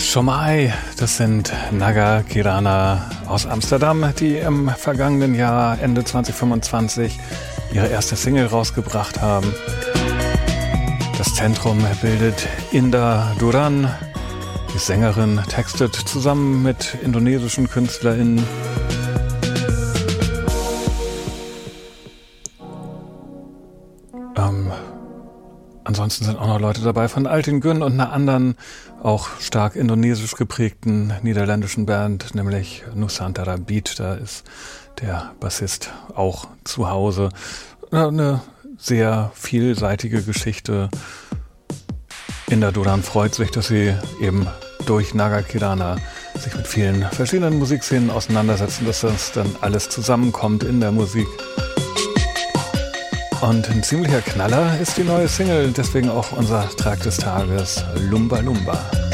Shomai, das sind Naga Kirana aus Amsterdam, die im vergangenen Jahr, Ende 2025, ihre erste Single rausgebracht haben. Das Zentrum bildet Indah Duran. Die Sängerin textet zusammen mit indonesischen KünstlerInnen. Ansonsten sind auch noch Leute dabei von Altin Gün und einer anderen, auch stark indonesisch geprägten niederländischen Band, nämlich Nusantara Beat. Da ist der Bassist auch zu Hause. Eine sehr vielseitige Geschichte. Indah Duran freut sich, dass sie eben durch Naga Kirana sich mit vielen verschiedenen Musikszenen auseinandersetzen, dass das dann alles zusammenkommt in der Musik. Und ein ziemlicher Knaller ist die neue Single, deswegen auch unser Trag des Tages, Lumba Lumba.